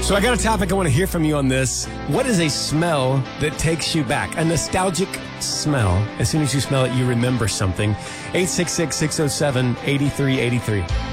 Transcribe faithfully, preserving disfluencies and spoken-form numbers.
So I got a topic I want to hear from you on this. What is a smell that takes you back? A nostalgic smell. As soon as you smell it, you remember something. eight six six, six oh seven, eight three eight three.